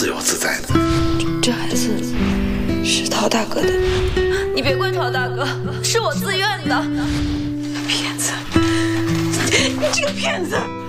自由自在的。 这孩子是陶大哥的， 你别怪陶大哥，是我自愿的。 骗子！你这个骗子！